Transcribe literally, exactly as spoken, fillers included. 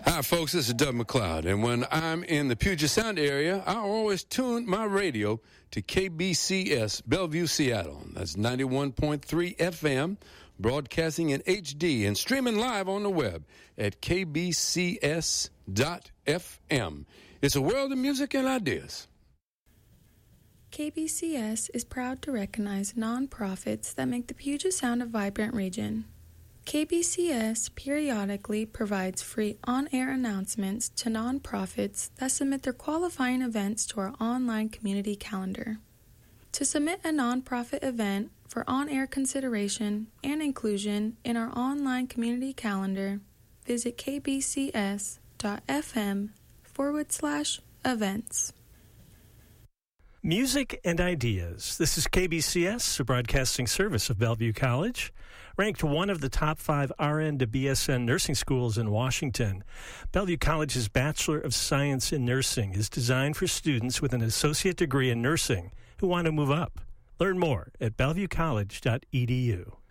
Hi, folks. This is Doug McLeod, and when I'm in the Puget Sound area, I always tune my radio to K B C S Bellevue, Seattle. That's ninety-one point three F M, broadcasting in H D and streaming live on the web at k b c s dot f m. It's a world of music and ideas. K B C S is proud to recognize nonprofits that make the Puget Sound a vibrant region. K B C S periodically provides free on-air announcements to nonprofits that submit their qualifying events to our online community calendar. To submit a nonprofit event for on-air consideration and inclusion in our online community calendar, visit kbcs.fm forward slash events. Music and Ideas. This is K B C S, a broadcasting service of Bellevue College, ranked one of the top five R N to B S N nursing schools in Washington. Bellevue College's Bachelor of Science in Nursing is designed for students with an associate degree in nursing who want to move up. Learn more at bellevue college dot e d u.